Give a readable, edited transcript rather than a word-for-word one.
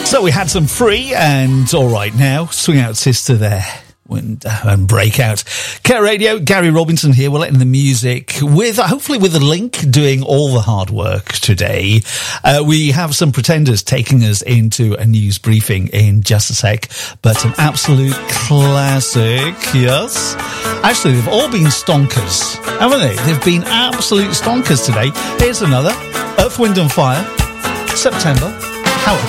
So we had some Free and All Right Now, Swing Out Sister there. And Breakout. Care Radio, Gary Robinson here. We're letting the music with, hopefully with a link, doing all the hard work today. We have some Pretenders taking us into a news briefing in just a sec, but an absolute classic, yes. Actually, they've all been stonkers, haven't they? They've been absolute stonkers today. Here's another, Earth, Wind and Fire, September. How